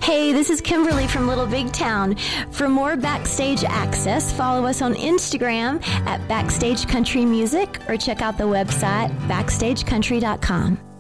Hey, this is Kimberly from Little Big Town. For more backstage access, follow us on Instagram at Backstage Country Music or check out the website backstagecountry.com.